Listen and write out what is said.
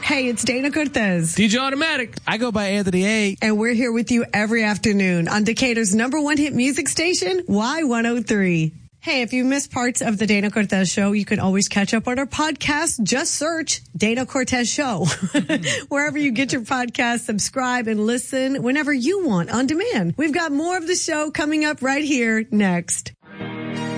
Hey, it's Dana Cortez. DJ Automatic. I go by Anthony A. And we're here with you every afternoon on Decatur's #1 hit music station, Y103. Hey, if you missed parts of the Dana Cortez Show, you can always catch up on our podcast. Just search Dana Cortez Show. Wherever you get your podcast, subscribe and listen whenever you want on demand. We've got more of the show coming up right here next.